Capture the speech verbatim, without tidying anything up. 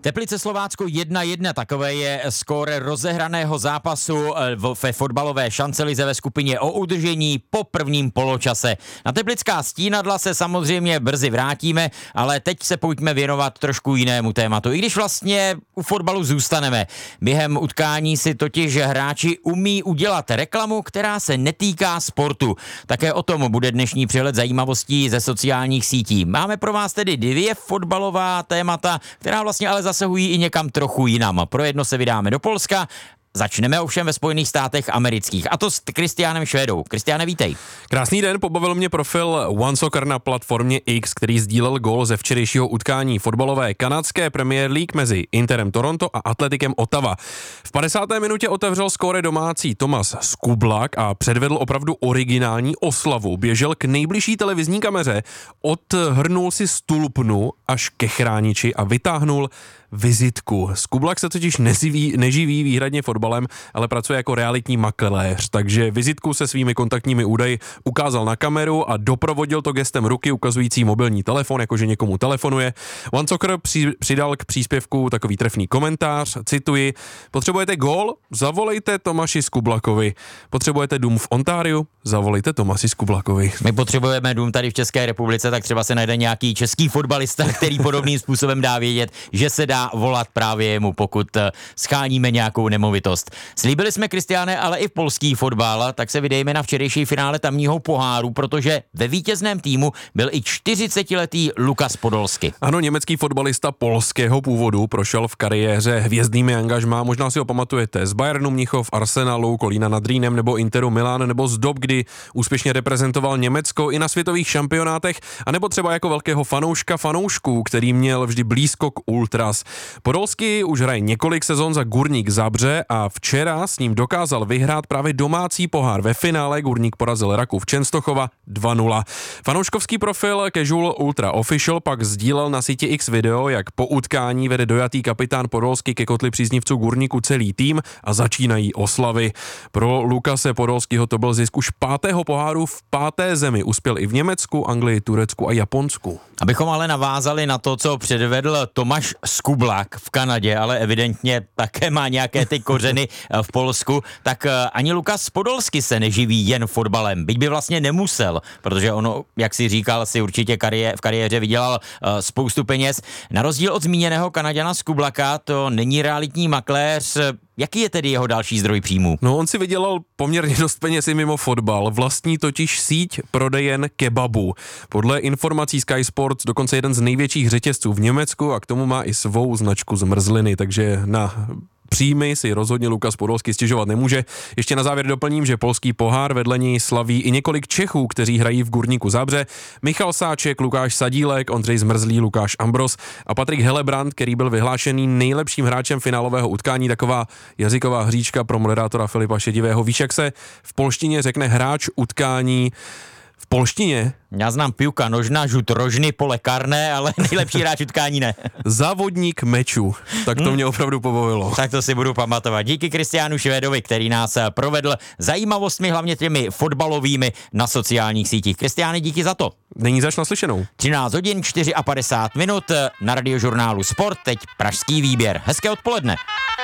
Teplice Slovácko jedna jedna, takové je skóre rozehraného zápasu ve fotbalové šancelize ve skupině o udržení po prvním poločase. Na teplická stínadla se samozřejmě brzy vrátíme, ale teď se pojďme věnovat trošku jinému tématu. I když vlastně u fotbalu zůstaneme. Během utkání si totiž hráči umí udělat reklamu, která se netýká sportu. Také o tom bude dnešní přehled zajímavostí ze sociálních sítí. Máme pro vás tedy dvě fotbalová témata, která vlastně ale zasahují i někam trochu jinam. Pro jedno se vydáme do Polska. Začneme ovšem ve Spojených státech amerických, a to s Kristiánem Švédou. Kristiáne, vítej. Krásný den, pobavil mě profil OneSoccer na platformě X, který sdílel gól ze včerejšího utkání fotbalové kanadské Premier League mezi Interem Toronto a Atletikem Ottawa. V padesáté minutě otevřel skóre domácí Tomas Skublak a předvedl opravdu originální oslavu. Běžel k nejbližší televizní kameře, odhrnul si stulpnu až ke chrániči a vytáhnul vizitku. Skublak se totiž neživí, neživí výhradně fotbalem, ale pracuje jako realitní makléř, takže vizitku se svými kontaktními údaji ukázal na kameru a doprovodil to gestem ruky ukazující mobilní telefon, jakože někomu telefonuje. OneSoccer při, přidal k příspěvku takový trefný komentář, cituji: potřebujete gól? Zavolejte Tomáši Skublakovi. Potřebujete dům v Ontáriu? Zavolejte Tomáši Skublakovi. My potřebujeme dům tady v České republice, tak třeba se najde nějaký český fotbalista, který podobným způsobem dá vědět, že se dá volat právě jemu, pokud scháníme nějakou nemovitost. Slíbili jsme, Kristiáne, ale i polský fotbal, tak se vydejme na včerejší finále tamního poháru, protože ve vítězném týmu byl i čtyřicetiletý Lukas Podolski. Ano, německý fotbalista polského původu prošel v kariéře hvězdnými angažmá, možná si ho pamatujete z Bayernu Mnichov, Arsenalu, Kolína nad Rýnem nebo Interu Milán, nebo z dob, kdy úspěšně reprezentoval Německo i na světových šampionátech, anebo třeba jako velkého fanouška fanoušků, který měl vždy blízko k ultras. Podolský už hraje několik sezon za Górnik Zabrze a včera s ním dokázal vyhrát právě domácí pohár. Ve finále Górnik porazil Rakův Čenstochova dva nula. Fanouškovský profil Casual Ultra Official pak sdílel na síti X video, jak po utkání vede dojatý kapitán Podolský ke kotli příznivců Górniku celý tým a začínají oslavy. Pro Lukase Podolského to byl zisk už pátého poháru v páté zemi. Uspěl i v Německu, Anglii, Turecku a Japonsku. Abychom ale navázali na to, co předvedl Tomáš Skublak v Kanadě, ale evidentně také má nějaké ty kořeny v Polsku, tak ani Lukas Podolski se neživí jen fotbalem, byť by vlastně nemusel, protože ono, jak si říkal, si určitě karié- v kariéře vydělal uh, spoustu peněz. Na rozdíl od zmíněného Kanaďana Skublaka, to není realitní makléř. Jaký je tedy jeho další zdroj příjmů? No, on si vydělal poměrně dost peněz i mimo fotbal. Vlastní totiž síť prodejen kebabu. Podle informací Sky Sports dokonce jeden z největších řetězců v Německu a k tomu má i svou značku zmrzliny, takže na příjmy si rozhodně Lukas Podolský stěžovat nemůže. Ještě na závěr doplním, že polský pohár vedle něj slaví i několik Čechů, kteří hrají v Górniku Zabrze. Michal Sáček, Lukáš Sadílek, Ondřej Zmrzlý, Lukáš Ambros a Patrik Helebrant, který byl vyhlášený nejlepším hráčem finálového utkání. Taková jazyková hříčka pro moderátora Filipa Šedivého. Víš, jak se v polštině řekne hráč utkání v polštině? Já znám pivka nožna, žut rožny, pole karné, ale nejlepší hráč utkání ne. Závodník mečů. Tak to hmm. mě opravdu pobavilo. Tak to si budu pamatovat. Díky Kristiánu Švédovi, který nás provedl zajímavostmi, hlavně těmi fotbalovými na sociálních sítích. Kristiáne, díky za to. Není zač naslyšenou. třináct hodin padesát čtyři minut na Radiožurnálu Sport, teď pražský výběr. Hezké odpoledne.